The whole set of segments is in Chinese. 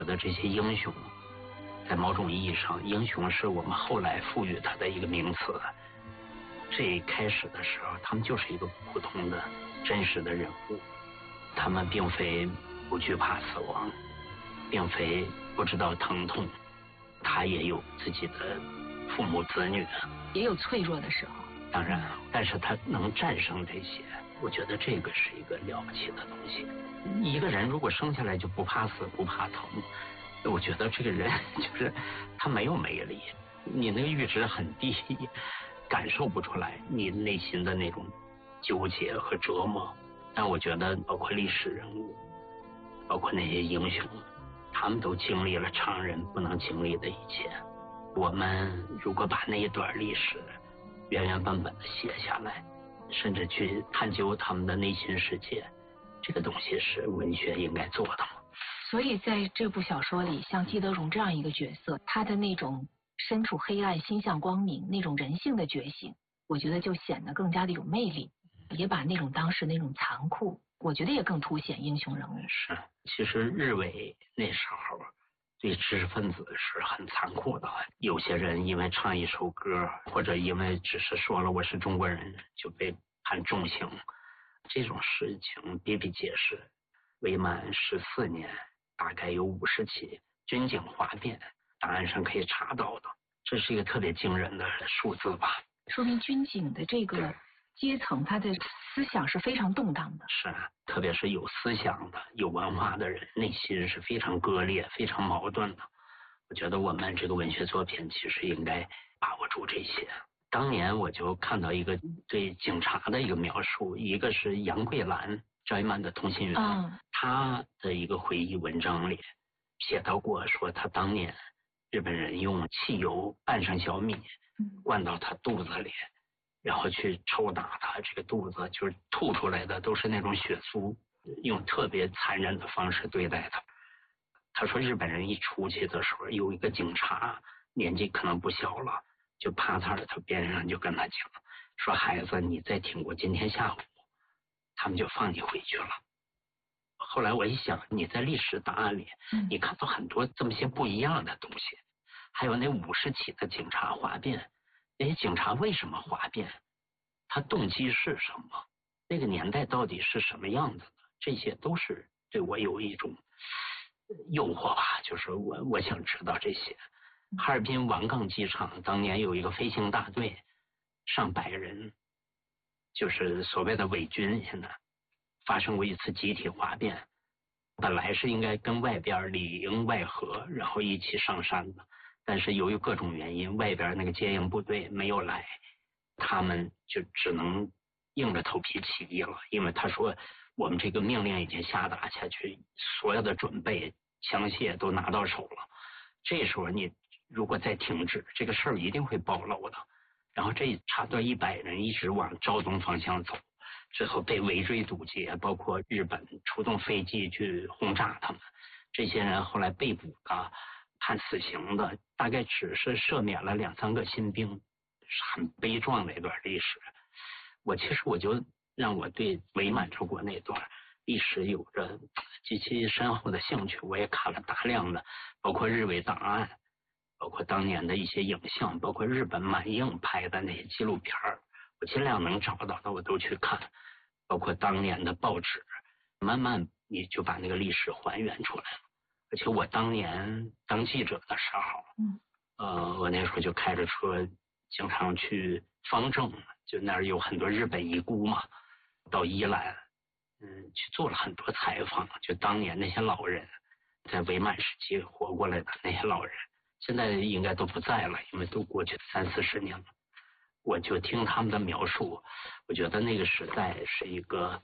的这些英雄，在某种意义上，英雄是我们后来赋予他的一个名词。最开始的时候，他们就是一个普通的真实的人物，他们并非不惧怕死亡，并非不知道疼痛，他也有自己的父母子女， 也有脆弱的时候。 当然，但是他能战胜这些，我觉得这个是一个了不起的东西。一个人如果生下来就不怕死不怕疼，我觉得这个人就是他没有魅力，你那个阈值很低，感受不出来你内心的那种纠结和折磨。但我觉得包括历史人物，包括那些英雄，他们都经历了常人不能经历的一切。我们如果把那一段历史原原本本的写下来，甚至去探究他们的内心世界，这个东西是文学应该做的嘛。 所以在这部小说里，像季德荣这样一个角色，他的那种身处黑暗心向光明那种人性的觉醒，我觉得就显得更加的有魅力，也把那种当时那种残酷，我觉得也更凸显英雄人物。 是，其实日伪那时候对知识分子是很残酷的，有些人因为唱一首歌，或者因为只是说了我是中国人，就被判重刑。这种事情比比皆是。伪满14年，大概有50起军警哗变，档案上可以查到的，这是一个特别惊人的数字吧。 说明军警的这个阶层，他的思想是非常动荡的。 是，特别是有思想的、有文化的人，内心是非常割裂、非常矛盾的。我觉得我们这个文学作品其实应该把握住这些。当年我就看到一个对警察的一个描述，一个是杨桂兰，赵一曼的通信员，他的一个回忆文章里写到过，说他当年日本人用汽油拌上小米，灌到他肚子里，然后去抽打他，这个肚子就是吐出来的都是那种血酥，用特别残忍的方式对待他。他说日本人一出去的时候，有一个警察年纪可能不小了，就趴他边上就跟他讲，说孩子你再挺过今天下午，他们就放你回去了。后来我一想，你在历史档案里你看到很多这么些不一样的东西，还有那50起的警察哗变，那些警察为什么哗变，他动机是什么，那个年代到底是什么样子的，这些都是对我有一种诱惑吧，就是我想知道这些。哈尔滨王岗机场当年有一个飞行大队，上百人，就是所谓的伪军，现在发生过一次集体哗变，本来是应该跟外边里应外合，然后一起上山的，但是由于各种原因，外边那个接应部队没有来，他们就只能硬着头皮起义了。因为他说我们这个命令已经下达下去，所有的准备枪械都拿到手了，这时候你如果再停止，这个事儿一定会暴露的。然后这差不多100人一直往昭东方向走，最后被围追堵截，包括日本出动飞机去轰炸他们。这些人后来被捕的、判死刑的，大概只是赦免了2、3个新兵，是很悲壮的一段历史。其实我就让我对伪满洲国那段历史有着极其深厚的兴趣，我也看了大量的，包括日伪档案，包括当年的一些影像，包括日本满映拍的那些纪录片，我尽量能找到的我都去看，包括当年的报纸，慢慢你就把那个历史还原出来了。而且我当年当记者的时候，我那时候就开着车经常去方正，就那儿有很多日本遗孤嘛，到宜兰去做了很多采访，就当年那些老人在伪满时期活过来的那些老人，现在应该都不在了，因为都过去30、40年了。我就听他们的描述，我觉得那个时代是一个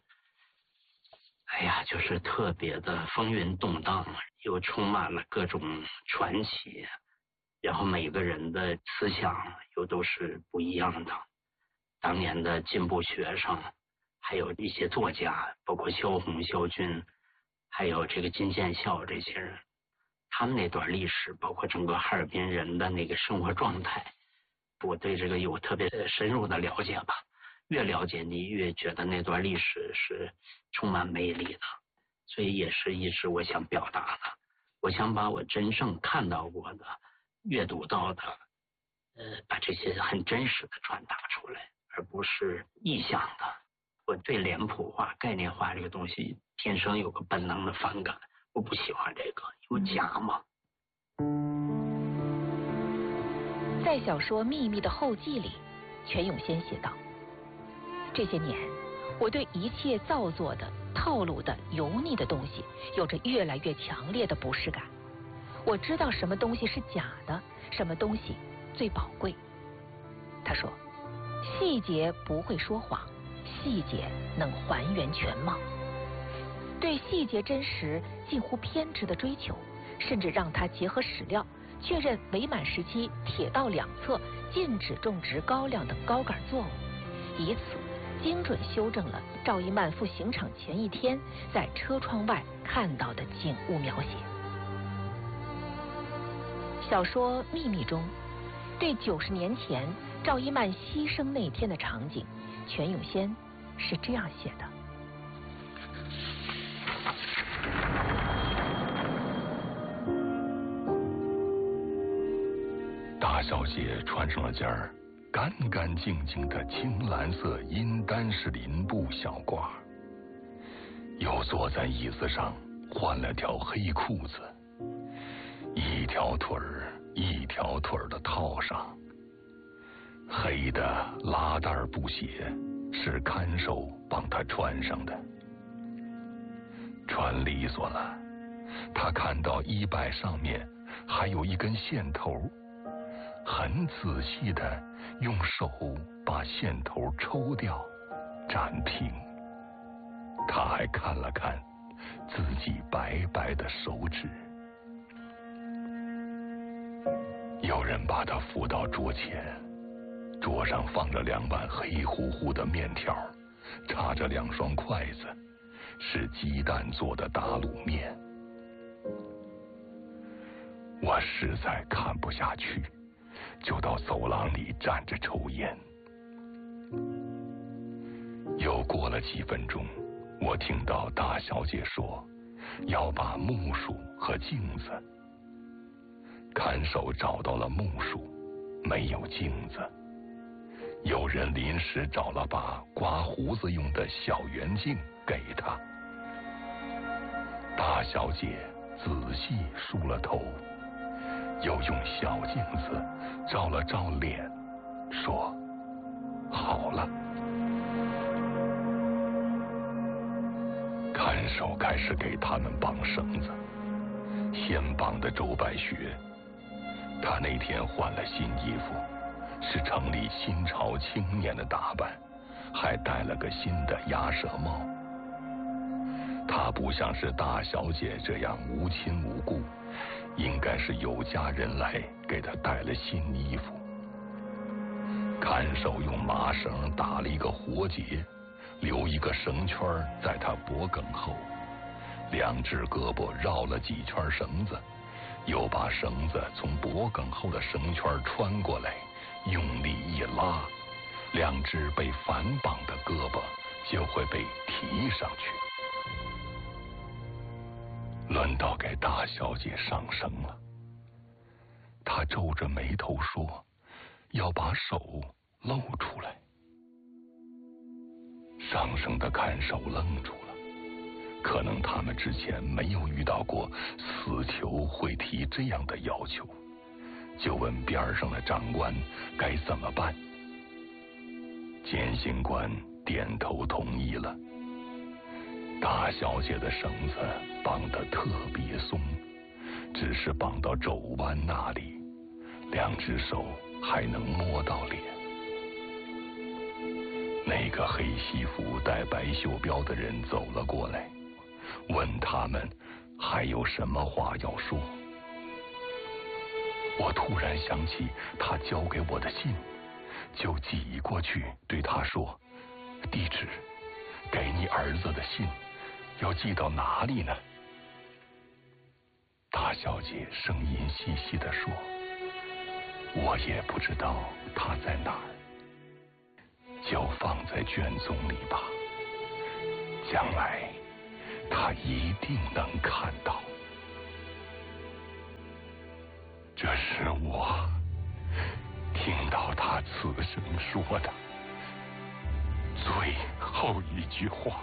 就是特别的风云动荡，又充满了各种传奇，然后每个人的思想又都是不一样的。当年的进步学生，还有一些作家，包括萧红、萧军，还有这个金建孝这些人，他们那段历史，包括整个哈尔滨人的那个生活状态，我对这个有特别深入的了解吧。越了解你越觉得那段历史是充满魅力的，所以也是一直我想表达的。 我想把我真正看到过的、阅读到的，把这些很真实的传达出来，而不是臆想的。我对脸谱化、概念化这个东西天生有个本能的反感，我不喜欢这个，有假嘛。 在小说《秘密》的后记里，全永先写道：这些年，我对一切造作的、套路的、油腻的东西有着越来越强烈的不适感。我知道什么东西是假的，什么东西最宝贵。他说，细节不会说谎，细节能还原全貌。对细节真实近乎偏执的追求，甚至让他结合史料确认伪满时期铁道两侧禁止种植高粱等高杆作物，以此精准修正了赵一曼赴刑场前一天在车窗外看到的景物描写。小说《秘密》中，对90年前赵一曼牺牲那天的场景，全永先是这样写的： 大小姐穿上了件干干净净的青蓝色阴丹式林布小褂，又坐在椅子上换了条黑裤子，一条腿儿一条腿儿的套上。黑的拉带布鞋是看守帮她穿上的，穿利索了，她看到衣摆上面还有一根线头，很仔细地用手把线头抽掉，展平。他还看了看自己白白的手指。有人把他扶到桌前，桌上放着2碗黑乎乎的面条，插着2双筷子，是鸡蛋做的打卤面。我实在看不下去，就到走廊里站着抽烟。又过了几分钟，我听到大小姐说要把木梳和镜子。看守找到了木梳，没有镜子。有人临时找了把刮胡子用的小圆镜给他。大小姐仔细梳了头，又用小镜子照了照脸，说好了。看守开始给他们绑绳子，先绑的周白雪。他那天换了新衣服，是城里新潮青年的打扮，还戴了个新的鸭舌帽。他不像是大小姐这样无亲无故，应该是有家人来给他戴了新衣服。看守用麻绳打了一个活结，留一个绳圈在他脖梗后，2只胳膊绕了几圈绳子，又把绳子从脖梗后的绳圈穿过来，用力一拉，2只被反绑的胳膊就会被提上去。轮到给大小姐上绳了，她皱着眉头说要把手露出来。上绳的看守愣住了，可能他们之前没有遇到过死囚会提这样的要求，就问边上的长官该怎么办。监刑官点头同意了。大小姐的绳子绑得特别松，只是绑到肘弯那里，2只手还能摸到脸。那个黑西服戴白袖标的人走了过来，问他们还有什么话要说。我突然想起他交给我的信，就挤过去对他说，地址给你儿子的信要寄到哪里呢？大小姐声音细细地说，我也不知道他在哪儿，就放在卷宗里吧，将来他一定能看到。 这是我听到他此生说的最后一句话。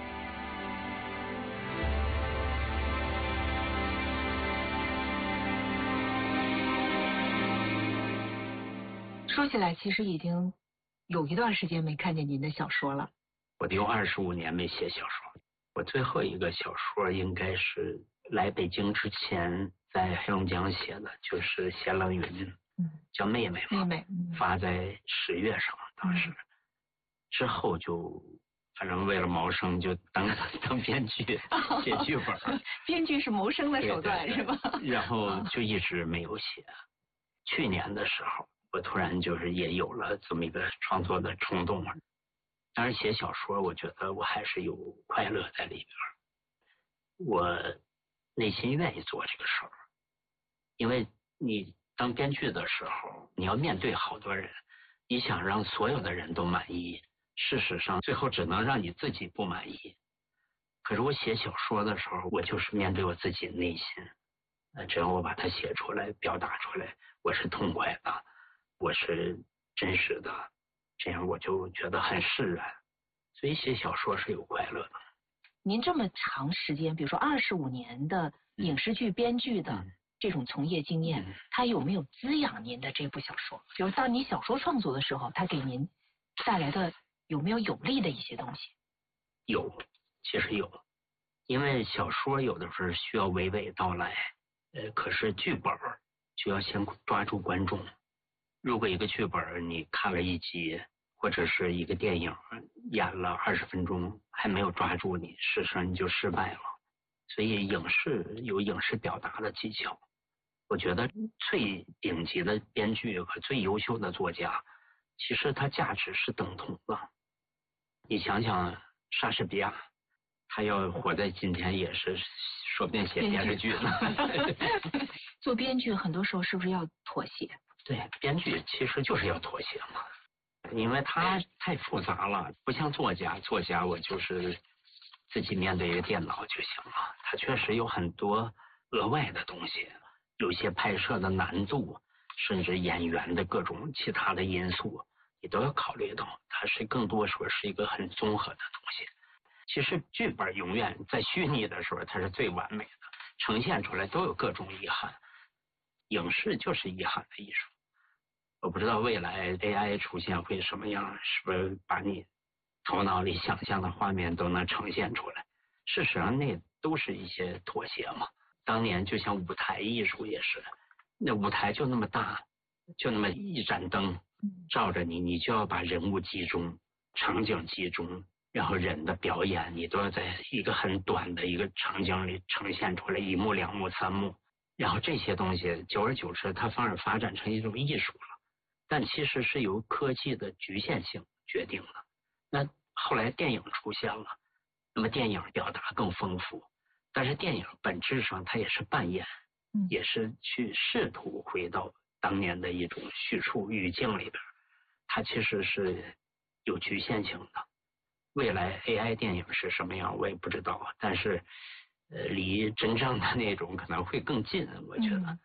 说起来，其实已经有一段时间没看见您的小说了。 我得有25年没写小说。我最后一个小说应该是来北京之前在黑龙江写的，就是写冷云，叫妹妹嘛， 妹妹， 发在10月上，当时。之后就反正为了谋生，就当编剧，写剧本。 编剧是谋生的手段， 对， 是吧？ 然后就一直没有写。去年的时候，我突然就是也有了这么一个创作的冲动。当然写小说，我觉得我还是有快乐在里边，我内心愿意做这个事儿。因为你当编剧的时候，你要面对好多人，你想让所有的人都满意，事实上最后只能让你自己不满意。可是我写小说的时候，我就是面对我自己内心，只要我把它写出来，表达出来，我是痛快的，我是真实的，这样我就觉得很释然。所以写小说是有快乐的。 您这么长时间，比如说25年的影视剧编剧的这种从业经验，它有没有滋养您的这部小说？比如当你小说创作的时候，它给您带来的有没有有利的一些东西？ 有，其实有，因为小说有的时候需要娓娓道来，可是剧本就要先抓住观众。如果一个剧本你看了1集，或者是一个电影演了20分钟还没有抓住你，事实上你就失败了。所以影视有影视表达的技巧。我觉得最顶级的编剧和最优秀的作家，其实它价值是等同的。你想想莎士比亚，他要活在今天也是说不定写电视剧呢。 做编剧很多时候是不是要妥协？ 对，编剧其实就是要妥协嘛，因为它太复杂了，不像作家我就是自己面对一个电脑就行了。它确实有很多额外的东西，有些拍摄的难度，甚至演员的各种其他的因素，你都要考虑到。它是更多说是一个很综合的东西。其实剧本永远在虚拟的时候它是最完美的，呈现出来都有各种遗憾。影视就是遗憾的艺术。我不知道未来 AI 出现会什么样，是不是把你头脑里想象的画面都能呈现出来。事实上那都是一些妥协嘛。当年就像舞台艺术也是，那舞台就那么大，就那么一盏灯照着你，你就要把人物集中，场景集中，然后人的表演你都要在一个很短的一个场景里呈现出来1幕2幕3幕，然后这些东西久而久之它反而发展成一种艺术了。但其实是由科技的局限性决定的。那后来电影出现了，那么电影表达更丰富，但是电影本质上它也是扮演，也是去试图回到当年的一种叙述语境里边，它其实是有局限性的。未来 AI 电影是什么样我也不知道，但是离真正的那种可能会更近。我觉得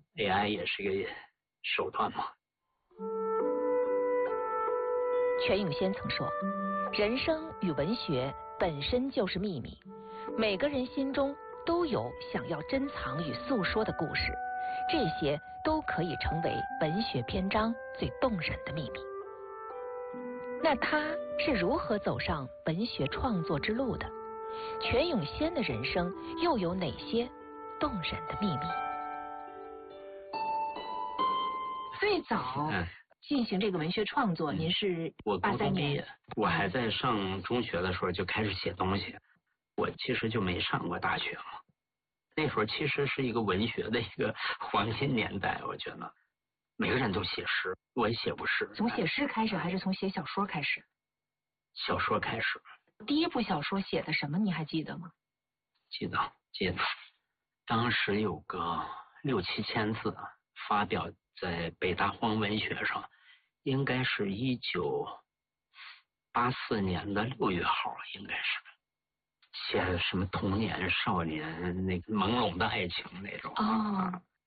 AI 也是一个手段嘛。 全永先曾说，人生与文学本身就是秘密，每个人心中都有想要珍藏与诉说的故事，这些都可以成为文学篇章最动人的秘密。那他是如何走上文学创作之路的？全永先的人生又有哪些动人的秘密？ 最早进行这个文学创作，您是83年， 我还在上中学的时候就开始写东西。我其实就没上过大学嘛，那时候其实是一个文学的一个黄金年代。我觉得每个人都写诗，我也写过诗。 从写诗开始还是从写小说开始？ 小说开始。 第一部小说写的什么你还记得吗？ 记得，当时有个6、7千字，发表在北大荒文学上，应该是1984年的6月号，应该是写什么童年少年那个朦胧的爱情那种。